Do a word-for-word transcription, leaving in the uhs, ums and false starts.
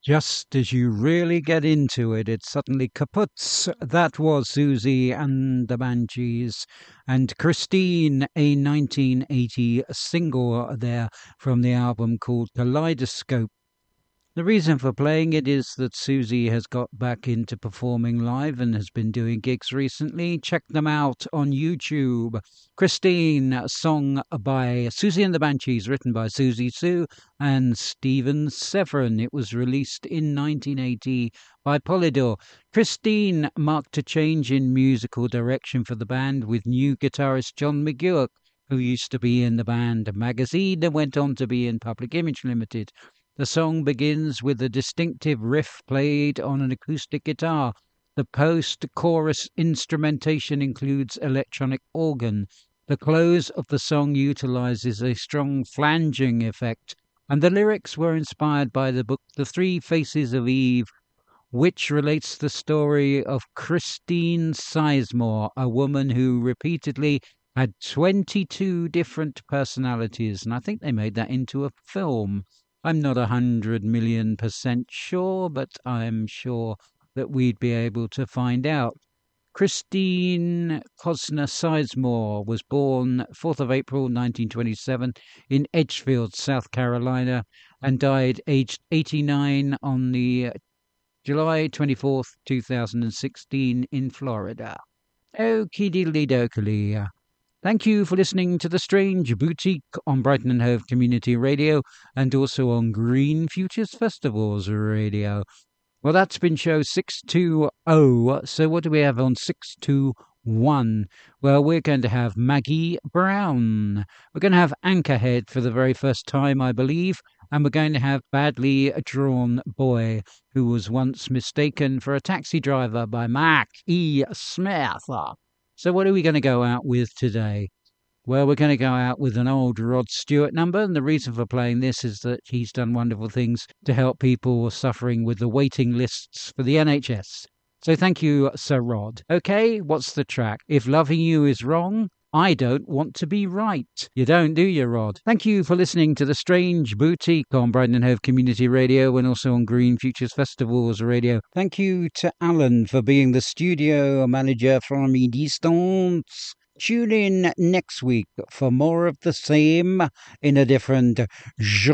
Just as you really get into it, it suddenly kaputs. That was Susie and the Banshees and Christine, a nineteen eighty single there from the album called Kaleidoscope. The reason for playing it is that Susie has got back into performing live and has been doing gigs recently. Check them out on YouTube. Christine, a song by Susie and the Banshees, written by Susie Sue and Stephen Severin. It was released in nineteen eighty by Polydor. Christine marked a change in musical direction for the band with new guitarist John McGeoch, who used to be in the band Magazine and went on to be in Public Image Limited. The song begins with a distinctive riff played on an acoustic guitar. The post-chorus instrumentation includes electronic organ. The close of the song utilizes a strong flanging effect, and the lyrics were inspired by the book The Three Faces of Eve, which relates the story of Christine Sizemore, a woman who repeatedly had twenty-two different personalities, and I think they made that into a film. I'm not a hundred million percent sure, but I'm sure that we'd be able to find out. Christine Cosner Sizemore was born fourth of April nineteen twenty-seven in Edgefield, South Carolina, and died aged eighty-nine on the July twenty-fourth, two thousand sixteen in Florida. Okie diddly dokily. Thank you for listening to The Strange Boutique on Brighton and Hove Community Radio and also on Green Futures Festivals Radio. Well, that's been show six two zero. So what do we have on six two one? Well, we're going to have Maggie Brown. We're going to have Anchorhead for the very first time, I believe. And we're going to have Badly Drawn Boy, who was once mistaken for a taxi driver by Mac E. Smith. So what are we going to go out with today? Well, we're going to go out with an old Rod Stewart number, and the reason for playing this is that he's done wonderful things to help people suffering with the waiting lists for the N H S. So thank you, Sir Rod. Okay, what's the track? If loving you is wrong, I don't want to be right. You don't, do you, Rod? Thank you for listening to The Strange Boutique on Brighton and Hove Community Radio and also on Green Futures Festivals Radio. Thank you to Alan for being the studio manager from a distance. Tune in next week for more of the same in a different genre.